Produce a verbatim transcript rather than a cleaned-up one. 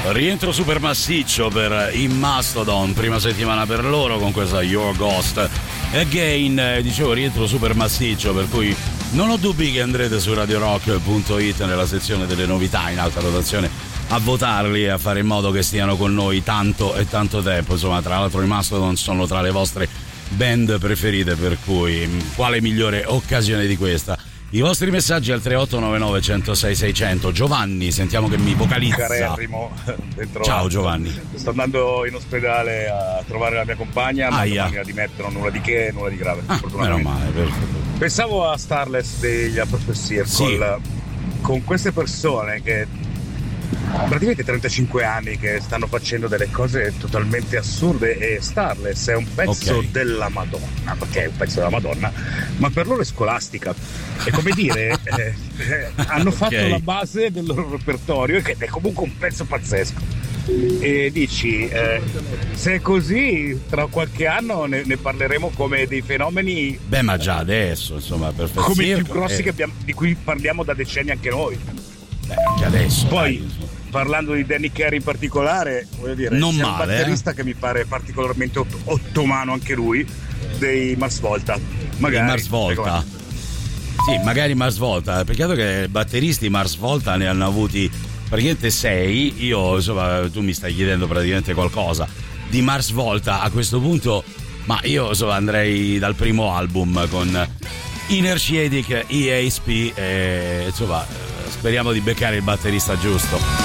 Rientro super massiccio per i Mastodon, prima settimana per loro con questa Your Ghost Again. Dicevo rientro super massiccio, per cui non ho dubbi che andrete su radio rock punto it nella sezione delle novità in alta rotazione a votarli e a fare in modo che stiano con noi tanto e tanto tempo. Insomma, tra l'altro i Mastodon sono tra le vostre band preferite, per cui quale migliore occasione di questa? I vostri messaggi al tre otto nove nove uno zero sei sei zero zero. Giovanni, sentiamo che mi vocalizza. Carerrimo, dentro. Ciao Giovanni. Sto andando in ospedale a trovare la mia compagna, ma Aia. domani la dimettono, nulla di che, nulla di grave. Ah, meno male, perfetto. Pensavo a Starless degli Upper Circle, Sì. con queste persone che praticamente trentacinque anni che stanno facendo delle cose totalmente assurde, e Starless è un pezzo Ok. della Madonna, perché è un pezzo della Madonna, ma per loro è scolastica. È come dire, eh, eh, hanno fatto Ok. la base del loro repertorio, che è comunque un pezzo pazzesco. E dici, eh, se è così, tra qualche anno ne, ne parleremo come dei fenomeni, Beh, ma già adesso, insomma, per come i più Circle, grossi eh, che abbiamo, di cui parliamo da decenni anche noi. beh, anche adesso. Poi, dai, insomma. parlando di Danny Carey in particolare, voglio dire, Non c'è male, un batterista che mi pare particolarmente ott- ottomano anche lui, dei Mars Volta. Magari. Il Mars Volta. Sì, magari Mars Volta. Peccato che batteristi Mars Volta ne hanno avuti praticamente sei. Io, insomma, tu mi stai chiedendo praticamente qualcosa di Mars Volta a questo punto, ma io, insomma, andrei dal primo album con Inertiatic E A S P e, insomma, speriamo di beccare il batterista giusto.